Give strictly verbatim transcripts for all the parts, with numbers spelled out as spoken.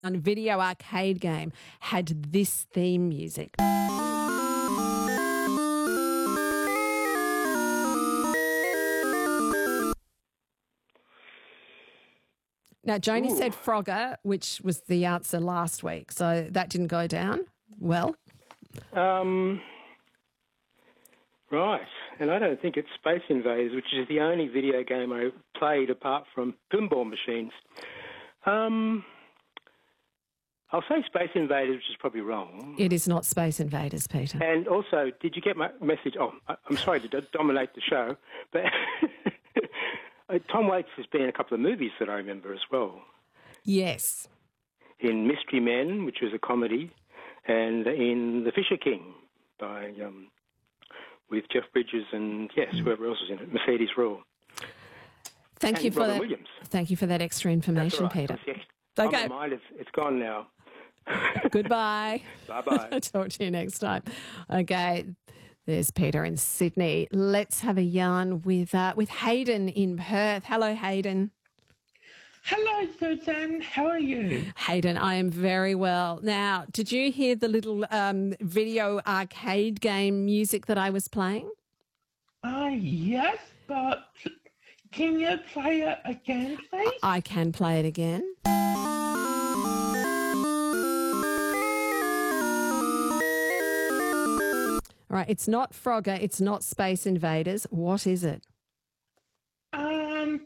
video arcade game had this theme music. Now, Joni Ooh. said Frogger, which was the answer last week, so that didn't go down well. Um, right, and I don't think it's Space Invaders, which is the only video game I played apart from pinball machines. Um, I'll say Space Invaders, which is probably wrong. It is not Space Invaders, Peter. And also, did you get my message? Oh, I- I'm sorry to do- dominate the show, but Tom Waits has been in a couple of movies that I remember as well. Yes. In Mystery Men, which was a comedy, and in The Fisher King by um, with Jeff Bridges and, yes, whoever else was in it, Mercedes Ruehl. Thank and you for Robin that. Williams. Thank you for that extra information, That's all right. Peter. Yes. Okay. On my mind, it's, it's gone now. Goodbye. Bye-bye. Talk to you next time. Okay. There's Peter in Sydney. Let's have a yarn with uh, with Hayden in Perth. Hello, Hayden. Hello, Susan. How are you? Hayden, I am very well. Now, did you hear the little um, video arcade game music that I was playing? Uh, yes, but can you play it again, please? I can play it again. All right, it's not Frogger, it's not Space Invaders. What is it? Um,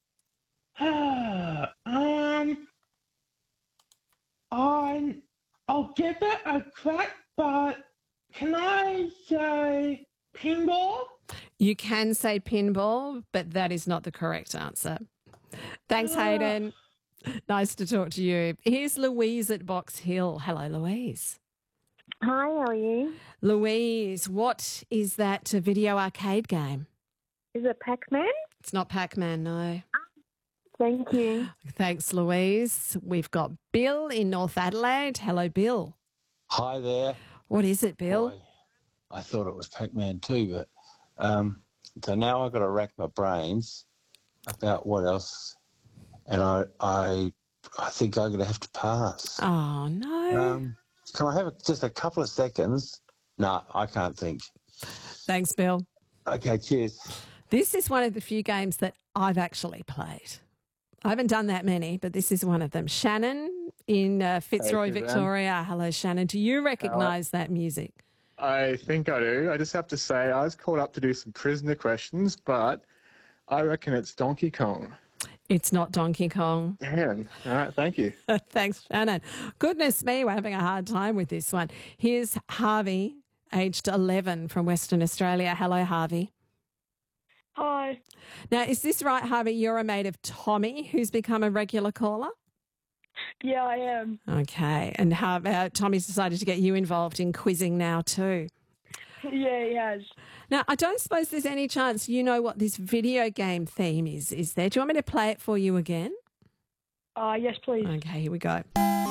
uh, um, I, I'll give it a crack, but can I say pinball? You can say pinball, but that is not the correct answer. Thanks, Hayden. Nice to talk to you. Here's Louise at Box Hill. Hello, Louise. Hi, how are you? Louise, what is that video arcade game? Is it Pac-Man? It's not Pac-Man, no. Thank you. Thanks, Louise. We've got Bill in North Adelaide. Hello, Bill. Hi there. What is it, Bill? Boy, I thought it was Pac-Man too, but um, so now I've got to rack my brains about what else, and I I I think I'm going to have to pass. Oh, no. Um, can I have a, just a couple of seconds? No, I can't think. Thanks, Bill. Okay, cheers. This is one of the few games that I've actually played. I haven't done that many, but this is one of them. Shannon in uh, Fitzroy, Hey, Suzanne. Victoria. Hello, Shannon. Do you recognise that music? I think I do. I just have to say, I was called up to do some prisoner questions, but I reckon it's Donkey Kong. It's not Donkey Kong. Damn. All right, thank you. Thanks, Shannon. Goodness me, we're having a hard time with this one. Here's Harvey, aged eleven from Western Australia. Hello, Harvey. Hi. Now, is this right, Harvey? You're a mate of Tommy, who's become a regular caller? Yeah, I am. Okay. And how about Tommy's decided to get you involved in quizzing now too? Yeah, he has. Now, I don't suppose there's any chance you know what this video game theme is, is there? Do you want me to play it for you again? Uh, yes, please. Okay, here we go.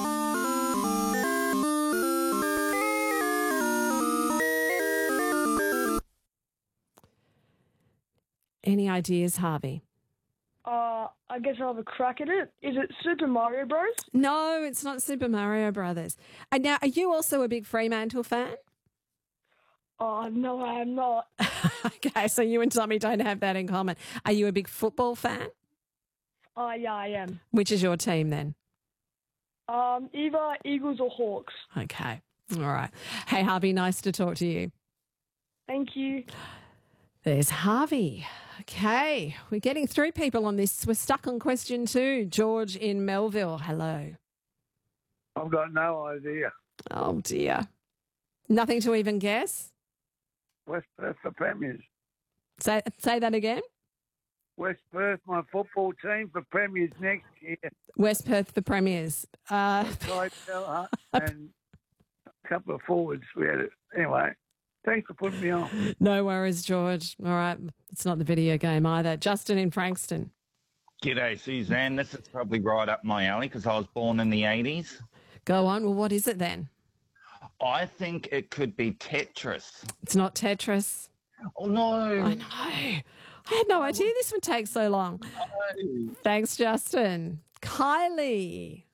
Any ideas, Harvey? Uh, I guess I'll have a crack at it. Is it Super Mario Bros? No, it's not Super Mario Brothers. And now, are you also a big Fremantle fan? Oh, no, I am not. Okay, so you and Tommy don't have that in common. Are you a big football fan? Uh, yeah, I am. Which is your team then? Um, either Eagles or Hawks. Okay, all right. Hey, Harvey, nice to talk to you. Thank you. There's Harvey. Okay, we're getting through people on this. We're stuck on question two. George in Melville, hello. I've got no idea. Oh, dear. Nothing to even guess? West Perth for premiers. Say, say that again? West Perth, my football team for premiers next year. West Perth for premiers. Uh, Clyde Bell and a couple of forwards. We had it. Anyway, thanks for putting me on. no worries, George. All right, it's not the video game either. Justin in Frankston. G'day, Suzanne. This is probably right up my alley because I was born in the eighties. Go on. Well, what is it then? I think it could be Tetris. It's not Tetris. Oh, no. I know. I had no idea this would take so long. No. Thanks, Justin. Kylie.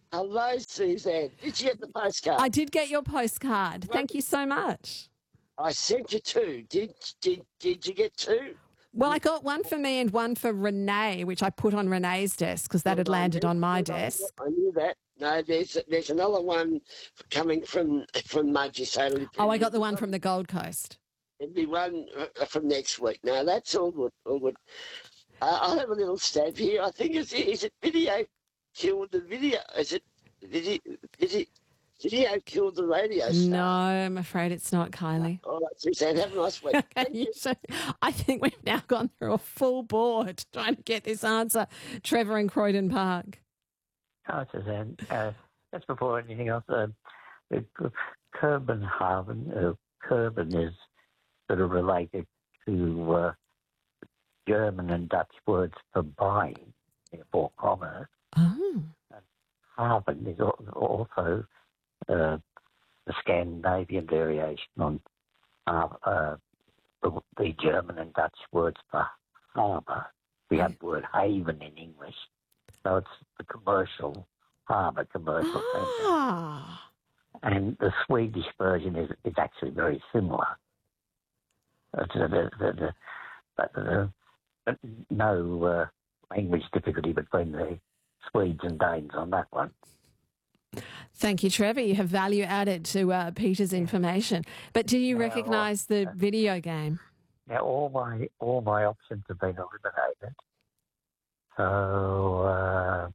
Hello, Suzanne. Did you get the postcard? I did get your postcard. Thank you so much. I sent you two. Did did did you get two? Well, I got one for me and one for Renee, which I put on Renee's desk because that had landed on my desk. I knew that. No, there's there's another one coming from from Mudgee. So Oh, I got the one from the Gold Coast. There'll be one uh, from next week. No, that's all good. All good. Uh, I'll have a little stab here. I think it's is it video killed the video? Is it video? Is it video killed the radio star? No, I'm afraid it's not, Kylie. All right, Suzanne, have a nice week. Okay, you should- I think we've now gone through a full board trying to get this answer. Trevor in Croydon Park. Hi, Suzanne. Uh, just before anything else, uh, the Kopenhagen, uh, Kopen is sort of related to uh, German and Dutch words for buying, for commerce. Oh. And Haven is al- also uh, the Scandinavian variation on uh, uh, the, the German and Dutch words for harbour. We have the word haven in English. So it's the commercial harbour, commercial centre. Ah. And the Swedish version is, is actually very similar. Uh, to the, the, the, but the, but no uh, language difficulty between the Swedes and Danes on that one. Thank you, Trevor. You have value added to uh, Peter's information. But do you Now, recognise the uh, video game? Now all my all my options have been eliminated. So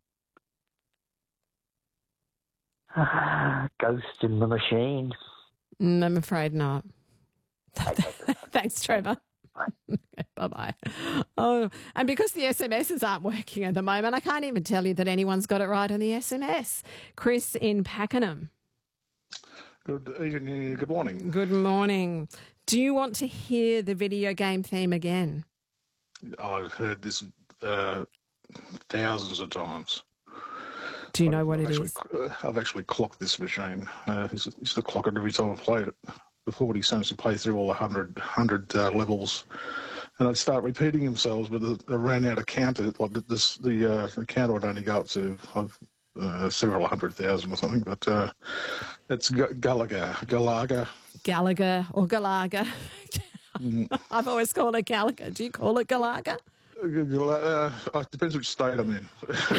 uh, Ghost in the Machine. Mm, I'm afraid not. Thanks, Trevor. Bye-bye. Oh, and because the S M Ses aren't working at the moment, I can't even tell you that anyone's got it right on the S M S. Chris in Pakenham. Good evening. Good morning. Good morning. Do you want to hear the video game theme again? I've heard this uh, thousands of times. Do you know what I've it actually, is? uh, I've actually clocked this machine. Uh, used, to, used to clock it every time I played it. The forty cents to play through all the hundred hundred uh, levels, and I'd start repeating themselves, but I ran out of counter. Like this, the uh, the counter would only go up to uh, several hundred thousand or something. But uh, it's G- Gallagher, Gallagher, Gallagher or Galaga. I've always called it Gallagher. Do you call it Galaga? Uh, it depends which state I'm in.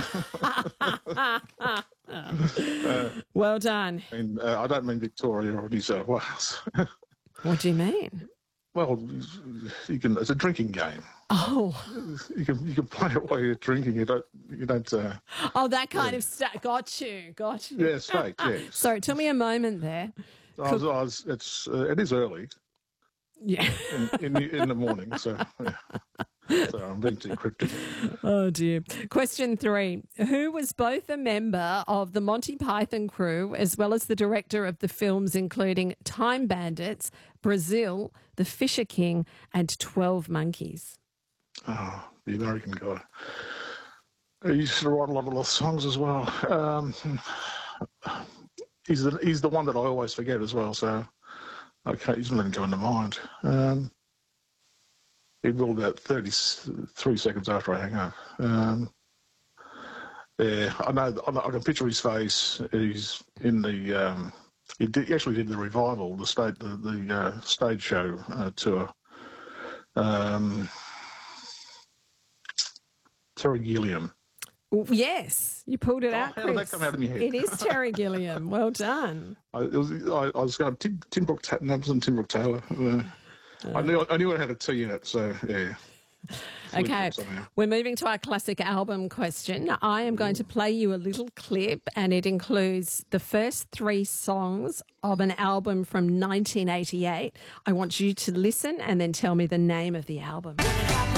uh, well done. And, uh, I don't mean Victoria or New South Wales. What do you mean? Well, you can. It's a drinking game. Oh. You can you can play it while you're drinking. You don't. You don't. Uh, Oh, that kind yeah. of stuff. Got you. Got you. Yeah, state. Yes. Sorry, it took me a moment there. I was, I was, it's uh, it is early. Yeah. In, in, the, in the morning, so. Yeah. So I'm being too cryptic. Oh, dear. Question three. Who was both a member of the Monty Python crew as well as the director of the films including Time Bandits, Brazil, The Fisher King and twelve Monkeys? Oh, the American guy. He used to write a lot of love songs as well. Um, he's, the, he's the one that I always forget as well, so I can't, he's not even going to mind. Um, He ruled about thirty-three seconds after I hang up. Um, yeah, I know. I know- I can picture his face. He's in the. Um, he, did, he actually did the revival, the state, the, the uh, stage show uh, tour. Um, Terry Gilliam. Oh, yes, you pulled it out, how did that Chris. come out of my head? It is Terry Gilliam. Well done. I, it was, I, I was going Tim, Tim Brooke. Ta- no, it wasn't Tim Brooke Taylor. Uh, I knew. I knew it had a T in it. So yeah. Okay, we're moving to our classic album question. I am going to play you a little clip, and it includes the first three songs of an album from nineteen eighty-eight. I want you to listen and then tell me the name of the album.